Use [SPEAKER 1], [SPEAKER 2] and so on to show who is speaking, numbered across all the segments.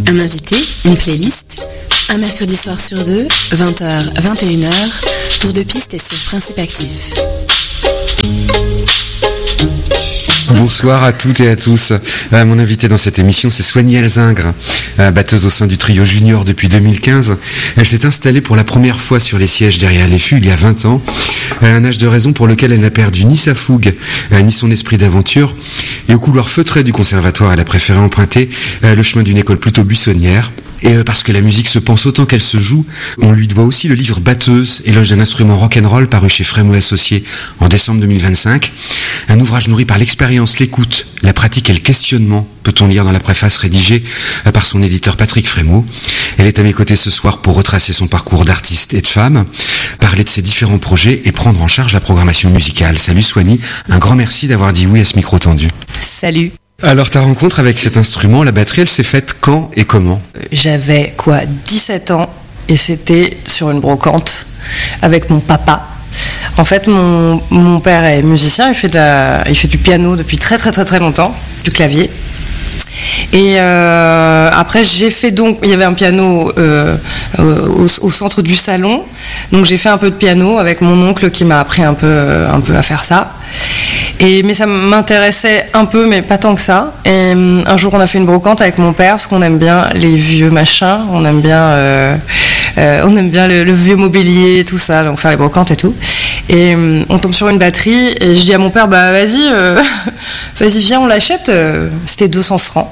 [SPEAKER 1] Un invité, une playlist, un mercredi soir sur deux, 20h, 21h, tour de piste et sur Principe Actif.
[SPEAKER 2] Bonsoir à toutes et à tous. Mon invité dans cette émission, c'est Swanny Elzingre, batteuse au sein du trio Junior depuis 2015. Elle s'est installée pour la première fois sur les sièges derrière les fûts il y a 20 ans. Un âge de raison pour lequel elle n'a perdu ni sa fougue, ni son esprit d'aventure. Et au couloir feutré du conservatoire, elle a préféré emprunter le chemin d'une école plutôt buissonnière. Et parce que la musique se pense autant qu'elle se joue, on lui doit aussi le livre Batteuse, éloge d'un instrument rock'n'roll paru chez Frémaux Associés en décembre 2025. Un ouvrage nourri par l'expérience, l'écoute, la pratique et le questionnement, peut-on lire dans la préface rédigée par son éditeur Patrick Frémaux. Elle est à mes côtés ce soir pour retracer son parcours d'artiste et de femme, parler de ses différents projets et prendre en charge la programmation musicale. Salut Swanny, un grand merci d'avoir dit oui à ce micro tendu.
[SPEAKER 3] Salut.
[SPEAKER 2] Alors ta rencontre avec cet instrument, la batterie, elle s'est faite quand et comment ?
[SPEAKER 3] J'avais 17 ans et c'était sur une brocante avec mon papa. En fait, mon père est musicien, il fait du piano depuis très très très très longtemps, du clavier. Et après j'ai fait donc, il y avait un piano au centre du salon, donc j'ai fait un peu de piano avec mon oncle qui m'a appris un peu à faire ça. Mais ça m'intéressait un peu, mais pas tant que ça. Et un jour, on a fait une brocante avec mon père, parce qu'on aime bien les vieux machins, on aime bien le vieux mobilier, tout ça, donc faire les brocantes et tout. Et on tombe sur une batterie, et je dis à mon père, vas-y, viens, on l'achète. C'était 200 francs.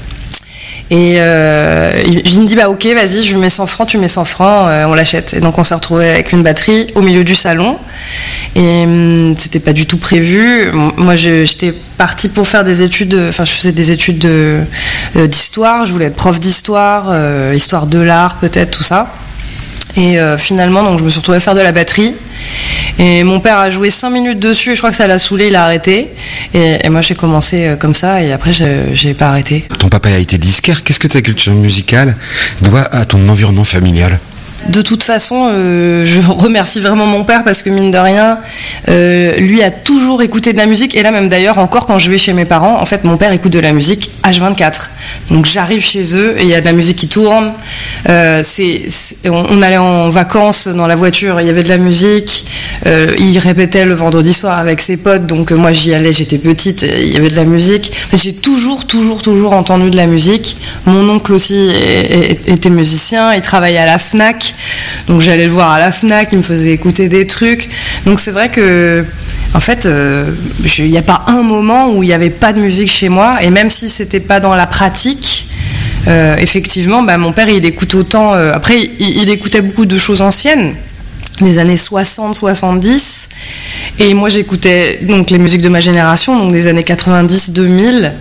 [SPEAKER 3] Et il me dit ok, vas-y, je mets 100 francs, tu mets 100 francs, on l'achète. Et donc on s'est retrouvé avec une batterie au milieu du salon. Et c'était pas du tout prévu. Moi j'étais partie pour faire des études, je faisais des études d'histoire, je voulais être prof d'histoire, histoire de l'art peut-être, tout ça. Et finalement donc je me suis retrouvée à faire de la batterie. Et mon père a joué 5 minutes dessus et je crois que ça l'a saoulé, il a arrêté. Et moi j'ai commencé comme ça et après j'ai pas arrêté.
[SPEAKER 2] Ton papa a été disquaire, qu'est-ce que ta culture musicale doit à ton environnement familial ?
[SPEAKER 3] De toute façon, je remercie vraiment mon père parce que mine de rien, lui a toujours écouté de la musique. Et là même d'ailleurs, encore quand je vais chez mes parents, en fait mon père écoute de la musique H24. Donc j'arrive chez eux et il y a de la musique qui tourne. On allait en vacances dans la voiture, il y avait de la musique. Il répétait le vendredi soir avec ses potes, donc moi j'y allais, j'étais petite, il y avait de la musique. J'ai toujours entendu de la musique. Mon oncle aussi était musicien, il travaillait à la Fnac. Donc j'allais le voir à la Fnac, il me faisait écouter des trucs. Donc c'est vrai que, en fait, il n'y a pas un moment où il n'y avait pas de musique chez moi. Et même si c'était pas dans la pratique, effectivement, mon père il écoute autant. Après, il écoutait beaucoup de choses anciennes, des années 60, 70. Et moi j'écoutais donc les musiques de ma génération, donc des années 90, 2000.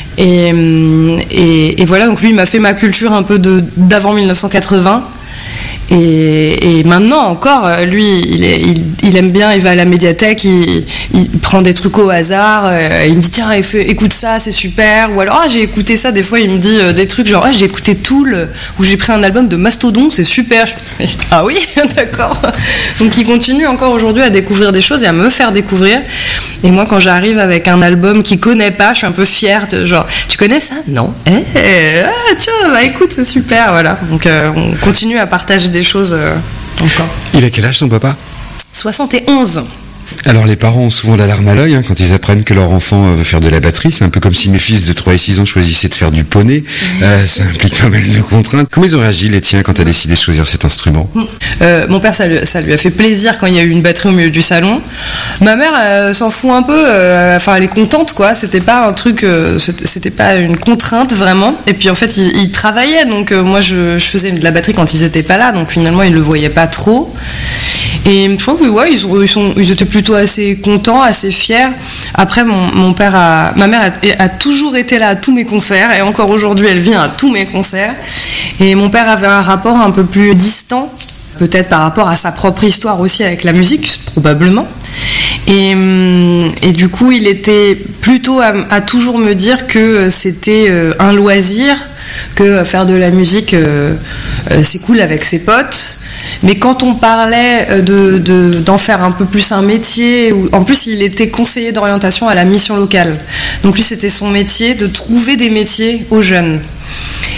[SPEAKER 3] Et voilà, donc lui il m'a fait ma culture un peu d'avant 1980. Et maintenant encore, lui, il aime bien, il va à la médiathèque, il prend des trucs au hasard, il me dit tiens, écoute ça, c'est super. Ou alors j'ai écouté ça, des fois il me dit des trucs genre j'ai écouté Tool, ou j'ai pris un album de Mastodon, c'est super. Ah oui, d'accord. Donc il continue encore aujourd'hui à découvrir des choses et à me faire découvrir. Et moi quand j'arrive avec un album qu'il connaît pas, je suis un peu fière, genre tu connais ça ? Non. Tiens, écoute, c'est super, voilà. Donc on continue à partager des choses encore.
[SPEAKER 2] Il a quel âge ton papa ?
[SPEAKER 3] 71.
[SPEAKER 2] Alors les parents ont souvent la larme à l'œil quand ils apprennent que leur enfant veut faire de la batterie. C'est un peu comme si mes fils de 3 et 6 ans choisissaient de faire du poney. Ça implique pas mal de contraintes. Comment ils ont réagi les tiens quand tu as décidé de choisir cet instrument ?
[SPEAKER 3] Mon père, ça lui a fait plaisir quand il y a eu une batterie au milieu du salon. Ma mère s'en fout un peu. Elle est contente, quoi. C'était pas un truc, c'était pas une contrainte vraiment. Et puis en fait, ils travaillaient. Donc moi, je faisais de la batterie quand ils étaient pas là. Donc finalement, ils le voyaient pas trop. Et je crois que ils étaient plutôt assez contents, assez fiers. Après, ma mère a toujours été là à tous mes concerts, et encore aujourd'hui, elle vient à tous mes concerts. Et mon père avait un rapport un peu plus distant, peut-être par rapport à sa propre histoire aussi avec la musique, probablement. Et du coup, il était plutôt à toujours me dire que c'était un loisir, que faire de la musique, c'est cool avec ses potes. Mais quand on parlait d'en faire un peu plus un métier, en plus il était conseiller d'orientation à la mission locale. Donc lui c'était son métier, de trouver des métiers aux jeunes.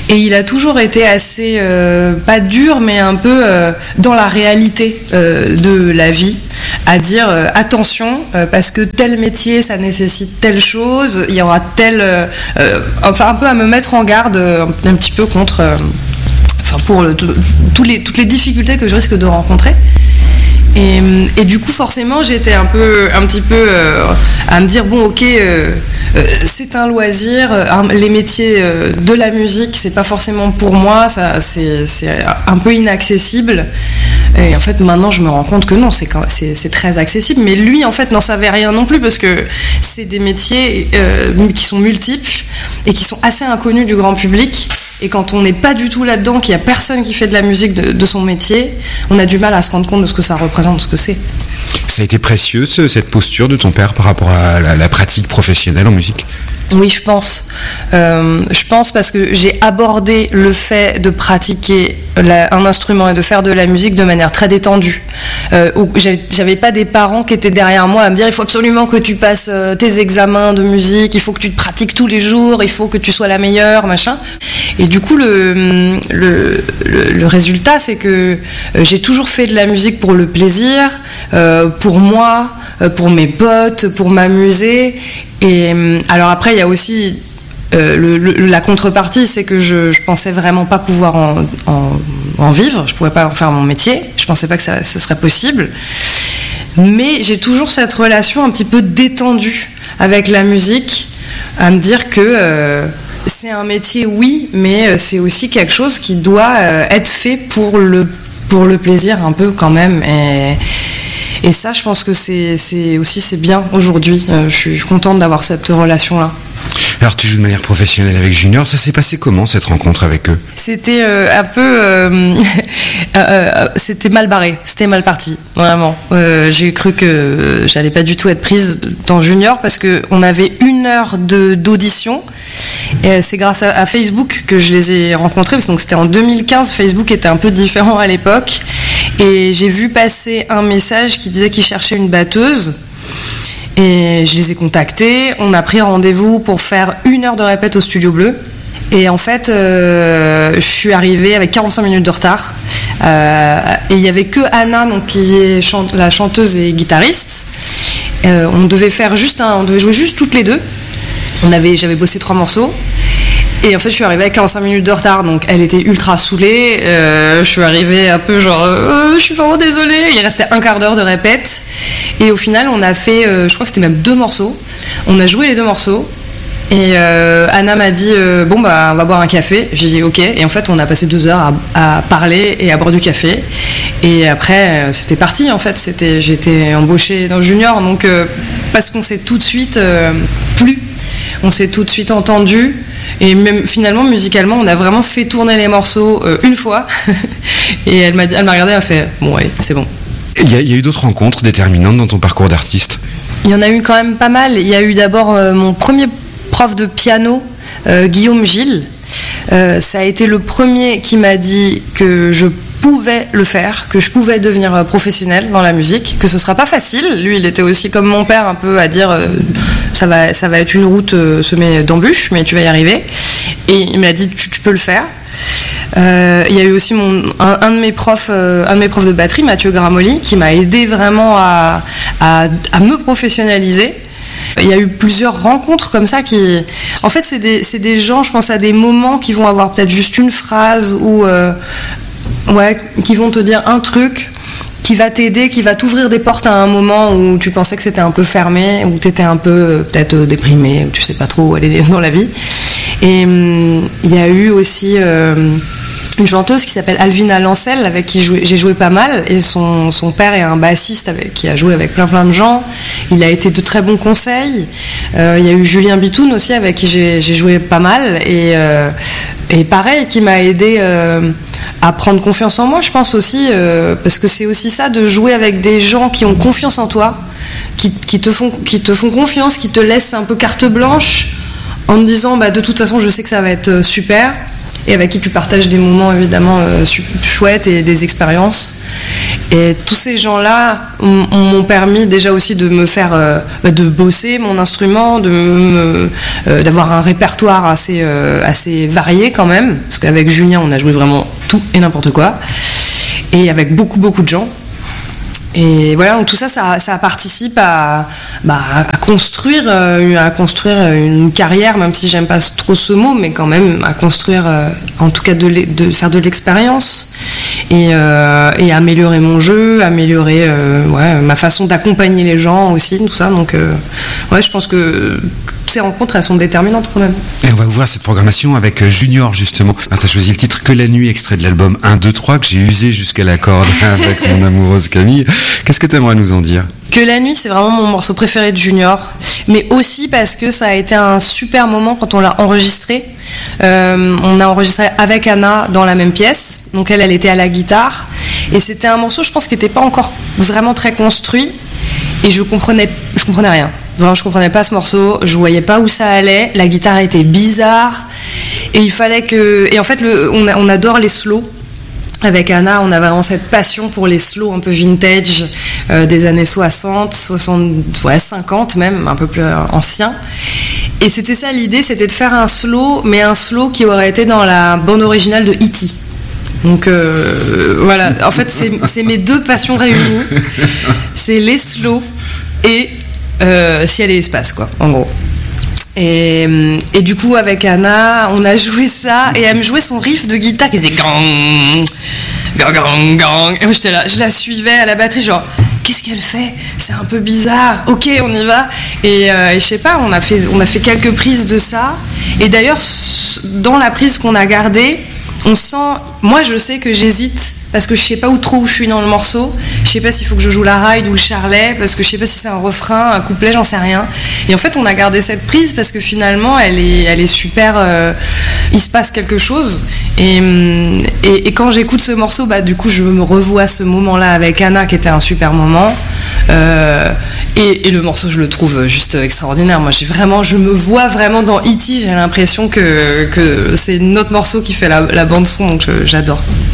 [SPEAKER 3] Et il a toujours été assez, pas dur, mais un peu dans la réalité de la vie, à dire attention, parce que tel métier, ça nécessite telle chose, il y aura tel... enfin, un peu à me mettre en garde un petit peu contre... pour toutes les difficultés que je risque de rencontrer. Et du coup, forcément, j'étais un petit peu à me dire, bon, ok, c'est un loisir, les métiers de la musique, c'est pas forcément pour moi, c'est un peu inaccessible. Et en fait, maintenant, je me rends compte que non, c'est très accessible. Mais lui, en fait, n'en savait rien non plus, parce que c'est des métiers qui sont multiples et qui sont assez inconnus du grand public. Et quand on n'est pas du tout là-dedans, qu'il n'y a personne qui fait de la musique de son métier, on a du mal à se rendre compte de ce que ça représente, de ce que c'est.
[SPEAKER 2] Ça a été précieux, cette posture de ton père par rapport à la pratique professionnelle en musique ?
[SPEAKER 3] Oui, je pense. Je pense parce que j'ai abordé le fait de pratiquer un instrument et de faire de la musique de manière très détendue. J'avais pas des parents qui étaient derrière moi à me dire il faut absolument que tu passes tes examens de musique, il faut que tu te pratiques tous les jours, il faut que tu sois la meilleure, machin. Et du coup, le résultat, c'est que j'ai toujours fait de la musique pour le plaisir, pour moi, pour mes potes, pour m'amuser. Et alors après, il y a aussi la contrepartie, c'est que je pensais vraiment pas pouvoir en vivre. Je pouvais pas en faire mon métier. Je pensais pas que ce serait possible. Mais j'ai toujours cette relation un petit peu détendue avec la musique, à me dire que c'est un métier, oui, mais c'est aussi quelque chose qui doit être fait pour le plaisir un peu quand même. Et ça, je pense que c'est bien aujourd'hui. Je suis contente d'avoir cette relation-là.
[SPEAKER 2] Alors, tu joues de manière professionnelle avec Junior. Ça s'est passé comment, cette rencontre avec eux ?
[SPEAKER 3] C'était un peu... c'était mal barré. C'était mal parti, vraiment. J'ai cru que j'allais pas du tout être prise dans Junior parce qu'on avait 1 heure d'audition. Et c'est grâce à Facebook que je les ai rencontrés, parce que c'était en 2015, Facebook était un peu différent à l'époque, et j'ai vu passer un message qui disait qu'ils cherchaient une batteuse, et je les ai contactés, on a pris rendez-vous pour faire 1 heure de répète au Studio Bleu, et en fait, je suis arrivée avec 45 minutes de retard, et il n'y avait que Anna, donc, qui est la chanteuse et guitariste. On devait jouer juste toutes les deux. J'avais bossé 3 morceaux et en fait je suis arrivée avec 45 minutes de retard, donc elle était ultra saoulée. Je suis arrivée un peu genre je suis vraiment désolée. Il restait 1/4 d'heure de répète et au final on a fait je crois que c'était même 2 morceaux. On a joué les 2 morceaux et Anna m'a dit bon bah on va boire un café. J'ai dit ok, et en fait on a passé 2 heures à parler et à boire du café, et après c'était parti. En fait j'étais embauchée dans Junior, donc parce qu'on s'est tout de suite plu. On s'est tout de suite entendu, et même finalement musicalement on a vraiment fait tourner les morceaux une fois et elle m'a regardé, elle a fait bon allez c'est bon.
[SPEAKER 2] Il y a eu d'autres rencontres déterminantes dans ton parcours d'artiste ?
[SPEAKER 3] Il y en a eu quand même pas mal. Il y a eu d'abord mon premier prof de piano, Guillaume Gilles. Ça a été le premier qui m'a dit que je pouvais le faire, que je pouvais devenir professionnel dans la musique, que ce sera pas facile. Lui, il était aussi comme mon père, un peu à dire ça va être une route semée d'embûches, mais tu vas y arriver. Et il m'a dit tu peux le faire. Il y a eu aussi un de mes profs de batterie, Mathieu Gramoli, qui m'a aidé vraiment à me professionnaliser. Il y a eu plusieurs rencontres comme ça qui... En fait, c'est des gens, je pense à des moments qui vont avoir peut-être juste une phrase ou... qui vont te dire un truc qui va t'aider, qui va t'ouvrir des portes à un moment où tu pensais que c'était un peu fermé, où tu étais un peu peut-être déprimé, où tu sais pas trop où aller dans la vie. Et il y a eu aussi une chanteuse qui s'appelle Alvina Lancel, avec qui j'ai joué pas mal, et son père est un bassiste qui a joué avec plein de gens. Il a été de très bons conseils. Il y a eu Julien Bitoun aussi, avec qui j'ai joué pas mal, et pareil, qui m'a aidé à prendre confiance en moi, je pense aussi, parce que c'est aussi ça, de jouer avec des gens qui ont confiance en toi, qui te font confiance, qui te laissent un peu carte blanche en te disant bah, de toute façon je sais que ça va être super, et avec qui tu partages des moments évidemment chouettes et des expériences. Et tous ces gens-là m'ont permis déjà aussi de me faire, de bosser mon instrument, d'avoir un répertoire assez varié quand même, parce qu'avec Julien, on a joué vraiment tout et n'importe quoi, et avec beaucoup de gens. Et voilà, donc tout ça participe à construire une carrière, même si j'aime pas trop ce mot, mais quand même à construire, en tout cas de faire de l'expérience et améliorer mon jeu, améliorer ma façon d'accompagner les gens aussi, tout ça. Donc je pense que ces rencontres, elles sont déterminantes quand même.
[SPEAKER 2] Et on va ouvrir cette programmation avec Junior, justement. Tu as choisi le titre Que la nuit, extrait de l'album 1, 2, 3, que j'ai usé jusqu'à la corde avec mon amoureuse Camille. Qu'est-ce que tu aimerais nous en dire ?
[SPEAKER 3] Que la nuit, c'est vraiment mon morceau préféré de Junior, mais aussi parce que ça a été un super moment quand on l'a enregistré. On a enregistré avec Anna dans la même pièce, donc elle était à la guitare, et c'était un morceau, je pense, qui n'était pas encore vraiment très construit, et je comprenais rien. Vraiment, je comprenais pas ce morceau, je voyais pas où ça allait, la guitare était bizarre, et il fallait que... Et en fait, on adore les slows. Avec Anna, on a vraiment cette passion pour les slows un peu vintage des années 60, 50 même, un peu plus anciens. Et c'était ça l'idée, c'était de faire un slow, mais un slow qui aurait été dans la bande originale de E.T. Donc voilà, en fait c'est mes deux passions réunies, c'est les slows et ciel et espace, quoi, en gros. Et du coup, avec Anna, on a joué ça, et elle me jouait son riff de guitare qui faisait gang, gang, gang, gang. Et moi, j'étais là, je la suivais à la batterie, genre, qu'est-ce qu'elle fait ? C'est un peu bizarre. Ok, on y va. Et je sais pas, on a fait quelques prises de ça. Et d'ailleurs, dans la prise qu'on a gardée, on sent, moi, je sais que j'hésite. Parce que je sais pas où je suis dans le morceau, je sais pas s'il faut que je joue la ride ou le charlet, parce que je sais pas si c'est un refrain, un couplet, j'en sais rien. Et en fait, on a gardé cette prise parce que finalement, elle est super. Il se passe quelque chose. Et quand j'écoute ce morceau, du coup, je me revois ce moment-là avec Anna, qui était un super moment. Et le morceau, je le trouve juste extraordinaire. Moi, je me vois vraiment dans E.T. J'ai l'impression que c'est notre morceau qui fait la bande son, donc j'adore.